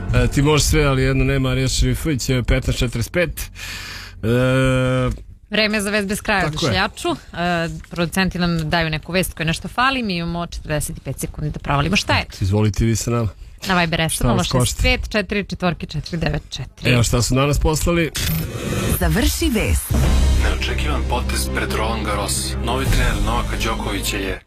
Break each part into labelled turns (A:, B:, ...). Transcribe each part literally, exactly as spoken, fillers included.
A: E, ti možeš sve, ali jedno nema. Marija Šerifović, petnaest četrdeset pet. E,
B: Vreme za vest bez kraja u Odašiljaču. E, producenti nam daju neku vest koja nešto fali. Mi imamo četrdeset pet sekundi da provalimo šta je.
A: Izvolite vi sa nama.
B: Na Viber S nula šest pet četiri četiri četiri devet četiri.
A: Evo šta su danas poslali.
C: Završi vest.
D: Neočekivan potez pred Roland Garros. Novi trener Novaka Đokovića je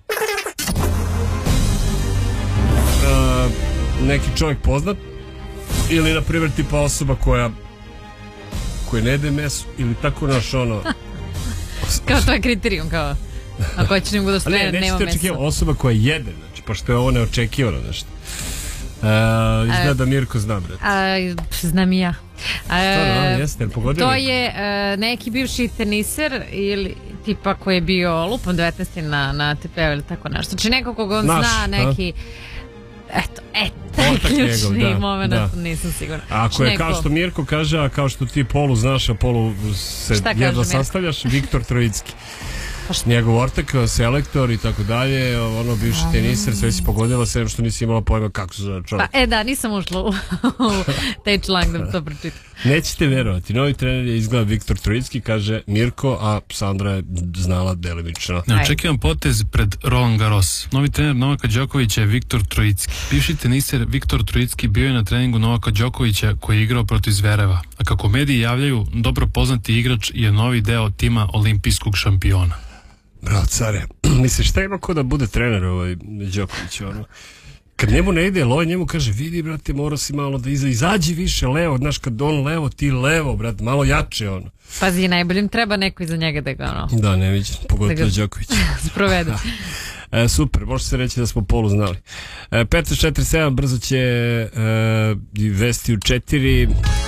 A: uh, neki čovjek poznat ili na primjer tipa osoba koja koja ne jede meso ili tako naš ono
B: kao to je kriterijum kao ako hoćeš ne budu
A: ne,
B: nema meso.
A: Osoba koja jede, znači pošto je ovo neočekivano nešto. Uh, izgleda da Mirko zna, bre.
B: A, znam i ja. A,
A: Stvarno, jeste, pogodili?
B: To je uh, neki bivši teniser ili tipa koji je bio lupom devetnaesti na, na A T P-u ili tako nešto. Znači neko koga on Naš, zna, neki a? Eto, eto, taj ključni njegov, da, moment, da. Nisam sigurna.
A: Ako je neko... kao što Mirko kaže, a kao što ti Polu znaš, a Polu se jedno sastavljaš, Viktor Trojicki. Njegov ortak, selektor i tako dalje, ono bivši teniser, sve si pogodila, sem što nisi imala pojma kako se zove čovjek.
B: Pa, e da, nisam ušla u, u taj članak da to pročitam.
A: Nećete verovati, novi trener je izgleda Viktor Trojicki, kaže Mirko, a Sandra je znala delimično.
D: Neočekivan potez pred Roland Garros. Novi trener Novaka Đokovića je Viktor Trojicki. Bivši teniser Viktor Trojicki bio je na treningu Novaka Đokovića koji je igrao protiv Zvereva, a kako mediji javljaju, dobro poznati igrač je novi deo tima olimpijskog šampiona.
A: Bravo, care, misliš šta ima ko da bude trener ovaj Đoković, ono? Kad njemu ne ide, Loj njemu kaže, vidi, brate, mora si malo da iza, izađi više levo, znaš, kad on levo, ti levo, brate, malo jače, ono.
B: Pazi, najboljim treba neko iza njega da ga, ono...
A: Da, ne vidim, pogotovo Đoković.
B: Sprovede.
A: E, super, može se reći da smo Polu znali. E, petnaest četrdeset sedam, brzo će e, vesti u četiri...